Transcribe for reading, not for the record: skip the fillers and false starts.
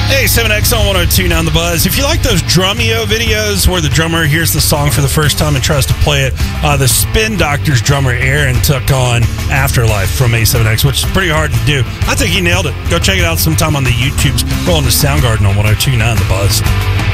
Hey, 7X on 102.9 The Buzz. If you like those Drumeo videos where the drummer hears the song for the first time and tries to play it, the Spin Doctors drummer Aaron took on Afterlife from A7X, which is pretty hard to do. I think he nailed it. Go check it out sometime on the YouTubes. Rolling to Soundgarden on 102.9 The Buzz.